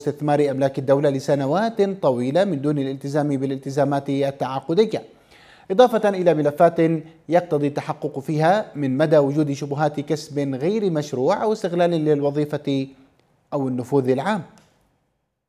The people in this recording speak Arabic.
استثمار أملاك الدولة لسنوات طويلة من دون الالتزام بالالتزامات التعاقدية، إضافة إلى ملفات يقتضي التحقق فيها من مدى وجود شبهات كسب غير مشروع أو استغلال للوظيفة أو النفوذ العام.